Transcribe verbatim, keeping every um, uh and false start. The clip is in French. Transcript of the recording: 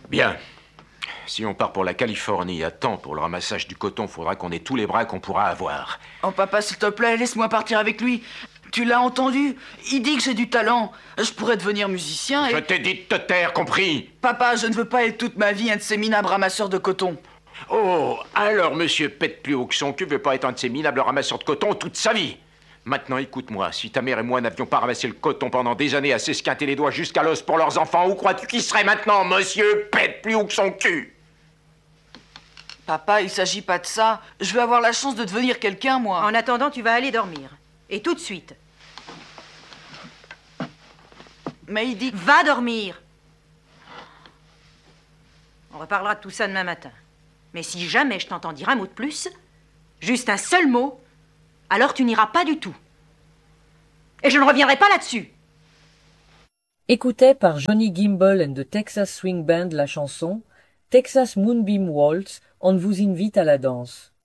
Bien. Si on part pour la Californie à temps pour le ramassage du coton, faudra qu'on ait tous les bras qu'on pourra avoir. Oh papa, s'il te plaît, laisse-moi partir avec lui. Tu l'as entendu? Il dit que j'ai du talent. Je pourrais devenir musicien et... Je t'ai dit de te taire, compris? Papa, je ne veux pas être toute ma vie un de ces minables ramasseurs de coton. Oh, alors monsieur pète plus haut que son cul veut pas être un de ces minables ramasseurs de coton toute sa vie. Maintenant, écoute-moi, si ta mère et moi n'avions pas ramassé le coton pendant des années à s'esquinter les doigts jusqu'à l'os pour leurs enfants, où crois-tu qu'il serait maintenant, monsieur pète plus haut que son cul? Papa, il s'agit pas de ça. Je veux avoir la chance de devenir quelqu'un, moi. En attendant, tu vas aller dormir. Et tout de suite. Mais il dit... Va dormir! On reparlera de tout ça demain matin. Mais si jamais je t'entends dire un mot de plus, juste un seul mot, alors tu n'iras pas du tout. Et je ne reviendrai pas là-dessus. Écoutait par Johnny Gimbel and the Texas Swing Band la chanson Texas Moonbeam Waltz, on vous invite à la danse.